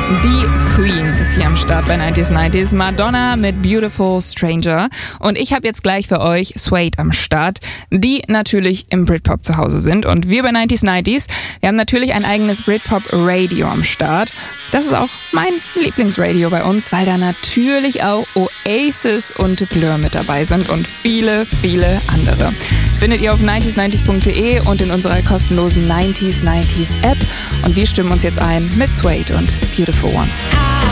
Die Queen ist hier am Start bei 90s. Madonna mit Beautiful Stranger. Und ich habe jetzt gleich für euch Suede am Start, die natürlich im Britpop zu Hause sind. Und wir bei 90s, wir haben natürlich ein eigenes Britpop-Radio am Start. Das ist auch mein Lieblingsradio bei uns, weil da natürlich auch Oasis und Blur mit dabei sind und viele, viele andere. Findet ihr auf 90s90s.de und in unserer kostenlosen 90s App. Und wir stimmen uns jetzt ein mit Suede und Beautiful Ones.